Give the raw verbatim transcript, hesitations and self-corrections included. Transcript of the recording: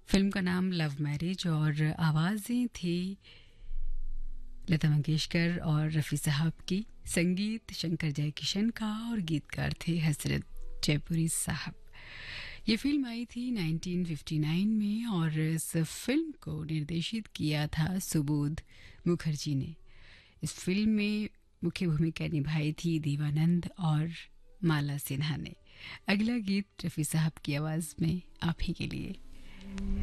Film का नाम love marriage और आवाज़ें थी लता मंगेशकर और रफ़ी साहब की, संगीत शंकर जयकिशन का और गीतकार थे हसरत जयपुरी साहब। ये फिल्म आई थी नाइनटीन फिफ्टी नाइन में और इस फिल्म को निर्देशित किया था सुबोध मुखर्जी ने। इस फिल्म में मुख्य भूमिका निभाई थी देवानंद और माला सिन्हा ने। अगला गीत रफ़ी साहब की आवाज़ में आप ही के लिए।